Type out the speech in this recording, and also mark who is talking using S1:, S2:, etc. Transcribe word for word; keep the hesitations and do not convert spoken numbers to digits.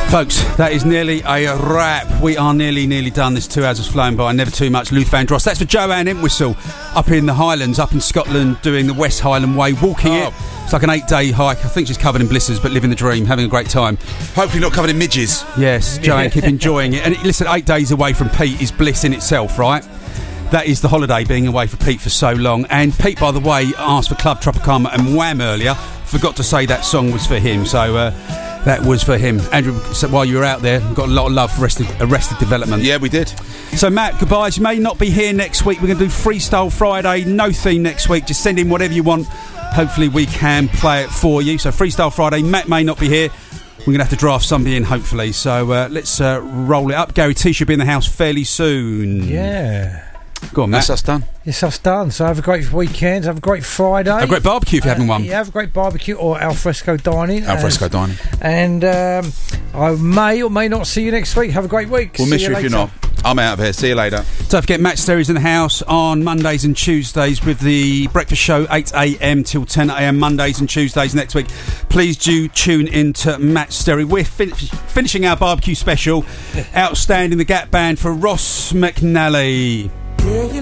S1: Folks, that is nearly a wrap. We are nearly, nearly done. This two hours has flown by. Never too much. Luther Vandross. That's for Joanne Entwistle up in the Highlands, up in Scotland, doing the West Highland Way, walking oh. it. It's like an eight-day hike. I think she's covered in blisters, but living the dream, having a great time.
S2: Hopefully not covered in midges.
S1: Yes, Joanne, keep enjoying it. And listen, eight days away from Pete is bliss in itself, right? That is the holiday, being away for Pete for so long. And Pete, by the way, asked for Club Tropicana and Wham earlier. Forgot to say that song was for him, so uh, that was for him. Andrew, while you were out there, got a lot of love for Arrested, Arrested Development.
S2: Yeah, we did.
S1: So, Matt, goodbyes. You may not be here next week. We're going to do Freestyle Friday, no theme next week. Just send in whatever you want. Hopefully we can play it for you. So, Freestyle Friday, Matt may not be here. We're going to have to draft somebody in, hopefully. So, uh, let's uh, roll it up. Gary T should be in the house fairly soon.
S3: Yeah.
S1: Go on, Matt.
S2: That's us done.
S3: Yes, us done. So have a great weekend. Have a great Friday.
S1: Have a great barbecue if you're uh, having one.
S3: Yeah, have a great barbecue or alfresco dining.
S2: Alfresco
S3: uh,
S2: dining.
S3: And um, I may or may not see you next week. Have a great week.
S2: We'll
S3: see
S2: miss
S3: you,
S2: you
S3: later.
S2: if you're not. I'm out of here. See you later.
S1: Don't forget, Matt Sterry's in the house on Mondays and Tuesdays with the breakfast show, eight a.m. till ten a.m. Mondays and Tuesdays next week. Please do tune in to Matt Sterry. We're fin- finishing our barbecue special. Outstanding, the Gap Band for Ross McNally.